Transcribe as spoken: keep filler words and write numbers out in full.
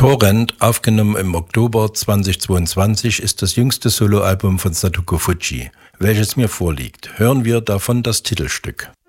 Torrent, aufgenommen im Oktober zweitausendzweiundzwanzig, ist das jüngste Soloalbum von Satoku Fujii, welches mir vorliegt. Hören wir davon das Titelstück.